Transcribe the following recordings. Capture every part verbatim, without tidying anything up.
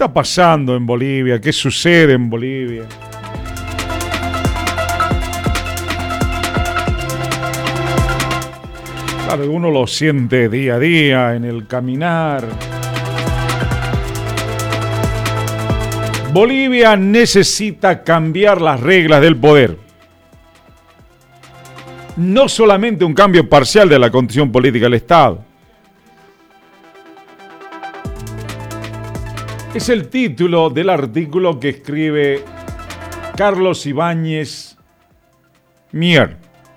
está pasando en Bolivia? ¿Qué sucede en Bolivia? Claro, uno lo siente día a día en el caminar. Bolivia necesita cambiar las reglas del poder. No solamente un cambio parcial de la condición política del Estado. Es el título del artículo que escribe Carlos Ibáñez Mier.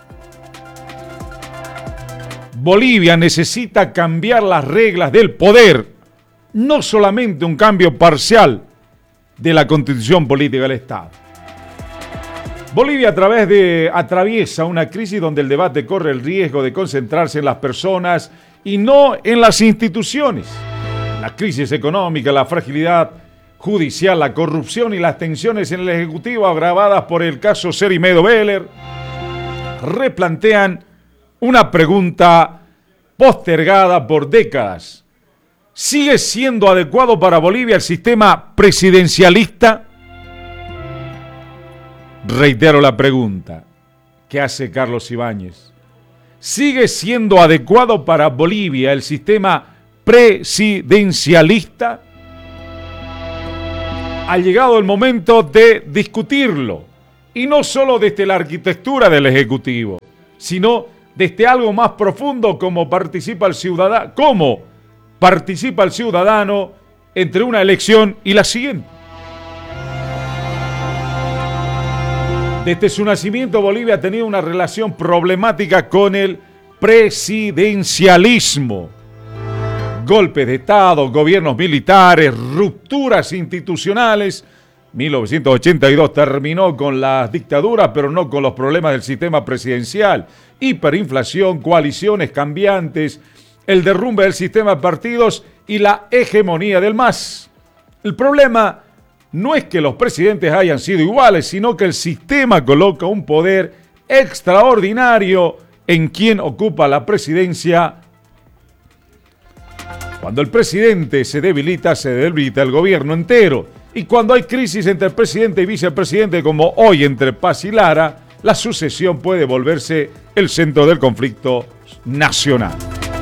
Bolivia necesita cambiar las reglas del poder, no solamente un cambio parcial de la constitución política del Estado. Bolivia a través de, atraviesa una crisis donde el debate corre el riesgo de concentrarse en las personas y no en las instituciones. La crisis económica, la fragilidad judicial, la corrupción y las tensiones en el Ejecutivo agravadas por el caso Seri-Medo-Veller replantean una pregunta postergada por décadas. ¿Sigue siendo adecuado para Bolivia el sistema presidencialista? Reitero la pregunta que hace Carlos Ibáñez. ¿Sigue siendo adecuado para Bolivia el sistema presidencialista? Ha llegado el momento de discutirlo, y no solo desde la arquitectura del Ejecutivo, sino desde algo más profundo como participa el ciudadano, cómo participa el ciudadano entre una elección y la siguiente. Desde su nacimiento, Bolivia ha tenido una relación problemática con el presidencialismo. Golpes de Estado, gobiernos militares, rupturas institucionales. mil novecientos ochenta y dos terminó con las dictaduras, pero no con los problemas del sistema presidencial. Hiperinflación, coaliciones cambiantes, el derrumbe del sistema de partidos y la hegemonía del M A S. El problema no es que los presidentes hayan sido iguales, sino que el sistema coloca un poder extraordinario en quien ocupa la presidencia. Cuando el presidente se debilita, se debilita el gobierno entero. Y cuando hay crisis entre presidente y vicepresidente, como hoy entre Paz y Lara, la sucesión puede volverse el centro del conflicto nacional.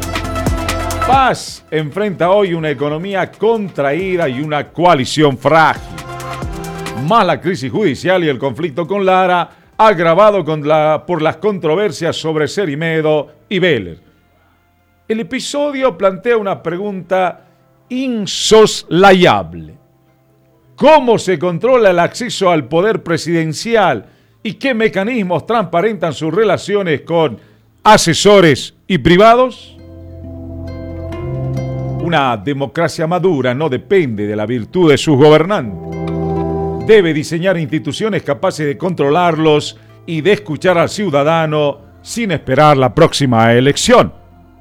Paz enfrenta hoy una economía contraída y una coalición frágil. Más la crisis judicial y el conflicto con Lara, agravado con la, por las controversias sobre Seri-Medo y Veller. El episodio plantea una pregunta insoslayable. ¿Cómo se controla el acceso al poder presidencial y qué mecanismos transparentan sus relaciones con asesores y privados? Una democracia madura no depende de la virtud de sus gobernantes. Debe diseñar instituciones capaces de controlarlos y de escuchar al ciudadano sin esperar la próxima elección.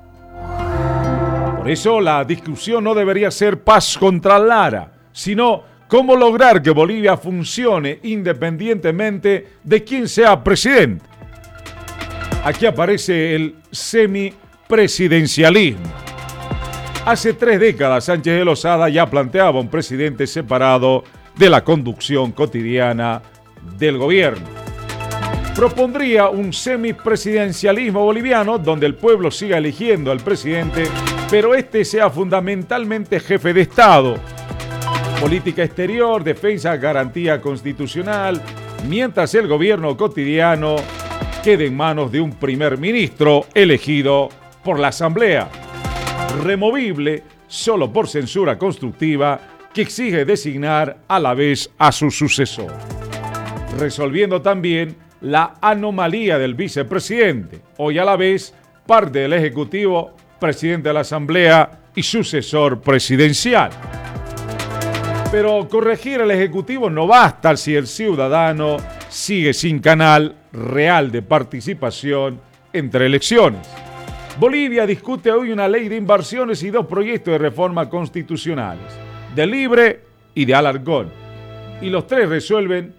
Por eso la discusión no debería ser Paz contra Lara, sino cómo lograr que Bolivia funcione independientemente de quién sea presidente. Aquí aparece el semipresidencialismo. Hace tres décadas Sánchez de Lozada ya planteaba un presidente separado de la conducción cotidiana del gobierno. Propondría un semipresidencialismo boliviano donde el pueblo siga eligiendo al presidente, pero este sea fundamentalmente jefe de Estado. Política exterior, defensa, garantía constitucional, mientras el gobierno cotidiano quede en manos de un primer ministro elegido por la Asamblea, removible solo por censura constructiva que exige designar a la vez a su sucesor, resolviendo también la anomalía del vicepresidente, hoy a la vez parte del Ejecutivo, presidente de la Asamblea y sucesor presidencial. Pero corregir al Ejecutivo no basta si el ciudadano sigue sin canal real de participación entre elecciones. Bolivia discute hoy una ley de inversiones y dos proyectos de reforma constitucionales, de Libre y de Alarcón, y los tres resuelven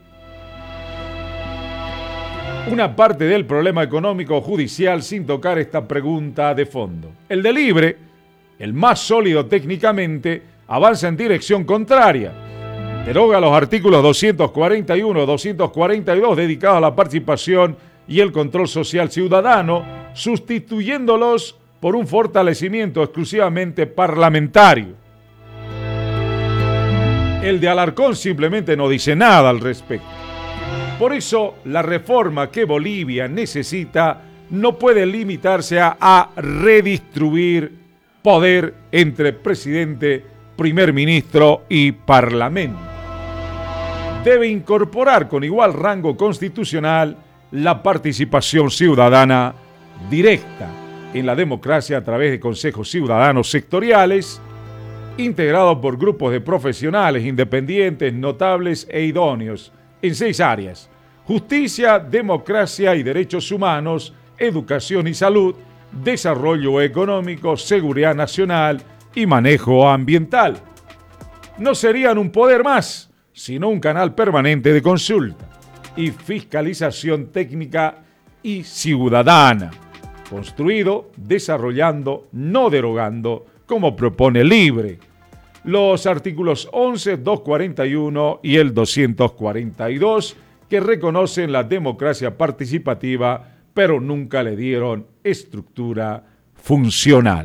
una parte del problema económico judicial sin tocar esta pregunta de fondo. El de Libre, el más sólido técnicamente, avanza en dirección contraria. Deroga los artículos doscientos cuarenta y uno, doscientos cuarenta y dos dedicados a la participación y el control social ciudadano, sustituyéndolos por un fortalecimiento exclusivamente parlamentario. El de Alarcón simplemente no dice nada al respecto. Por eso, la reforma que Bolivia necesita no puede limitarse a, a redistribuir poder entre presidente, primer ministro y parlamento. Debe incorporar con igual rango constitucional la participación ciudadana directa en la democracia a través de consejos ciudadanos sectoriales, integrados por grupos de profesionales independientes, notables e idóneos, en seis áreas: justicia, democracia y derechos humanos, educación y salud, desarrollo económico, seguridad nacional y manejo ambiental. No serían un poder más, sino un canal permanente de consulta y fiscalización técnica y ciudadana, construido, desarrollando, no derogando, como propone Libre. Los artículos once, doscientos cuarenta y uno y el doscientos cuarenta y dos, que reconocen la democracia participativa, pero nunca le dieron estructura funcional.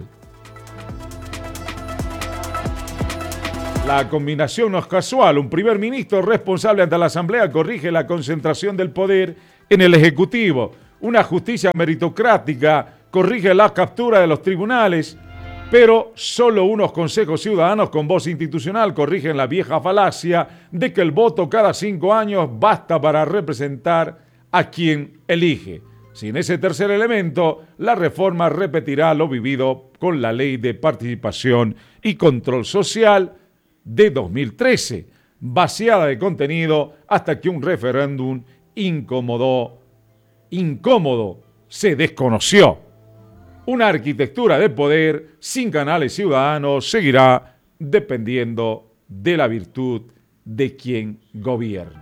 La combinación no es casual. Un primer ministro responsable ante la Asamblea corrige la concentración del poder en el Ejecutivo. Una justicia meritocrática corrige la captura de los tribunales, pero solo unos consejos ciudadanos con voz institucional corrigen la vieja falacia de que el voto cada cinco años basta para representar a quien elige. Sin ese tercer elemento, la reforma repetirá lo vivido con la Ley de Participación y Control Social de dos mil trece, vaciada de contenido hasta que un referéndum incómodo, incómodo se desconoció. Una arquitectura de poder sin canales ciudadanos seguirá dependiendo de la virtud de quien gobierna.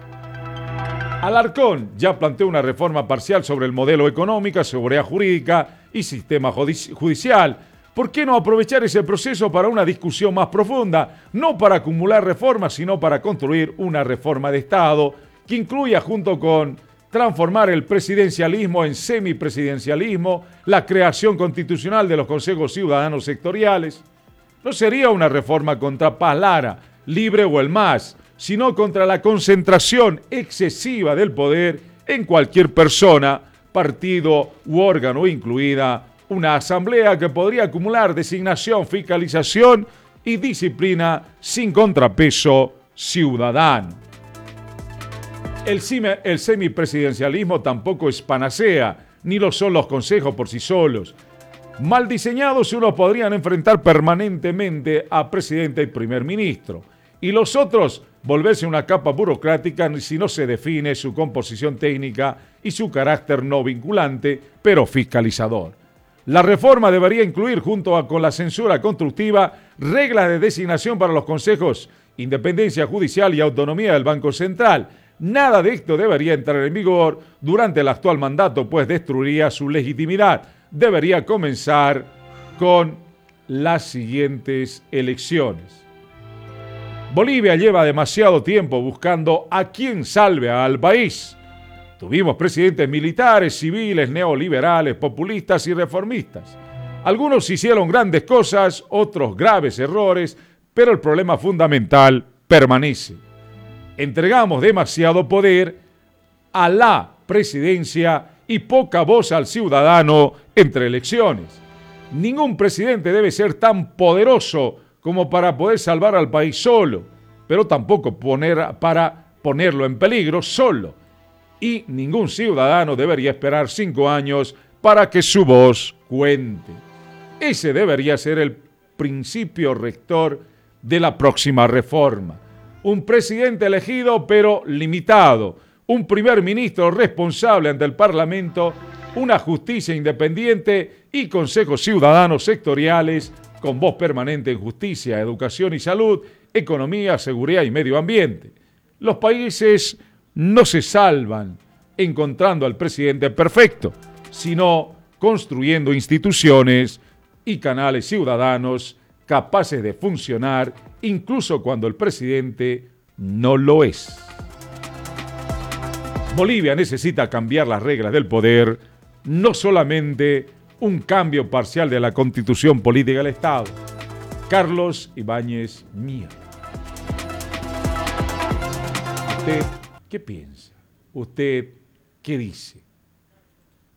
Alarcón ya planteó una reforma parcial sobre el modelo económico, seguridad jurídica y sistema judicial. ¿Por qué no aprovechar ese proceso para una discusión más profunda? No para acumular reformas, sino para construir una reforma de Estado que incluya, junto con transformar el presidencialismo en semipresidencialismo, la creación constitucional de los consejos ciudadanos sectoriales. No sería una reforma contra Paz Lara, Libre o el M A S, sino contra la concentración excesiva del poder en cualquier persona, partido u órgano, incluida una asamblea que podría acumular designación, fiscalización y disciplina sin contrapeso ciudadano. El, cime, el semipresidencialismo tampoco es panacea, ni lo son los consejos por sí solos. Mal diseñados, unos podrían enfrentar permanentemente a presidente y primer ministro, y los otros volverse una capa burocrática si no se define su composición técnica y su carácter no vinculante, pero fiscalizador. La reforma debería incluir, junto a, con la censura constructiva, reglas de designación para los consejos, independencia judicial y autonomía del Banco Central. Nada de esto debería entrar en vigor durante el actual mandato, pues destruiría su legitimidad. Debería comenzar con las siguientes elecciones. Bolivia lleva demasiado tiempo buscando a quien salve al país. Tuvimos presidentes militares, civiles, neoliberales, populistas y reformistas. Algunos hicieron grandes cosas, otros graves errores, pero el problema fundamental permanece. Entregamos demasiado poder a la presidencia y poca voz al ciudadano entre elecciones. Ningún presidente debe ser tan poderoso como para poder salvar al país solo, pero tampoco poner, para ponerlo en peligro solo. Y ningún ciudadano debería esperar cinco años para que su voz cuente. Ese debería ser el principio rector de la próxima reforma. Un presidente elegido pero limitado, un primer ministro responsable ante el Parlamento, una justicia independiente y consejos ciudadanos sectoriales con voz permanente en justicia, educación y salud, economía, seguridad y medio ambiente. Los países no se salvan encontrando al presidente perfecto, sino construyendo instituciones y canales ciudadanos capaces de funcionar incluso cuando el presidente no lo es. Bolivia necesita cambiar las reglas del poder, no solamente un cambio parcial de la constitución política del Estado. Carlos Ibáñez Mier. ¿Usted qué piensa? ¿Usted qué dice?